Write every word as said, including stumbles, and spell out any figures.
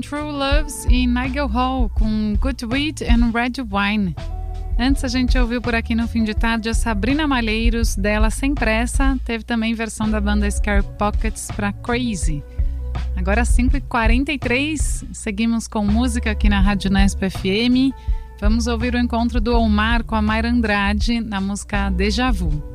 True Loves e Nigel Hall com Good Wheat and Red Wine. Antes a gente ouviu por aqui no fim de tarde a Sabrina Malheiros, dela Sem Pressa. Teve também versão da banda Scare Pockets para Crazy. Agora cinco e quarenta e três, seguimos com música aqui na Rádio Nesp F M. Vamos ouvir o encontro do Omar com a Mayra Andrade na música Déjà Vu.